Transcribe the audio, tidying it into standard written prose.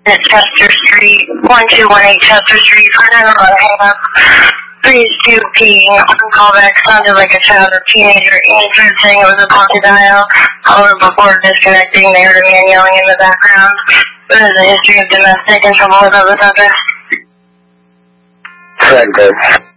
at Chester Street, 1218 Chester Street, for 911 hang up. Please do peeing. On callback sounded like a child or teenager answered saying it was about to dial. However, before disconnecting, they heard a man yelling in the background. There is a history of domestic and trouble with other subjects. Correct.